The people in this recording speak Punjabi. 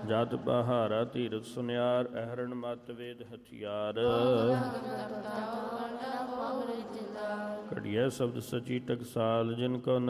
ਜਤ ਬਹਾਰਾ ਧੀਰਤ ਸੁਨਿਆਰ, ਅਹਰਣ ਮਤ ਵੇਦ ਹਥਿਆਰ। ਘੜੀਐ ਸ਼ਬਦ ਸਚੀ ਟਕਸਾਲ, ਜਿਨ ਕੋ